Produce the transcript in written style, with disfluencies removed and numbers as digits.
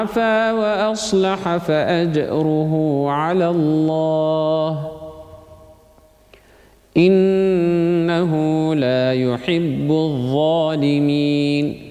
عفا وأصلح فأجره على الله إنه لا يحب الظالمين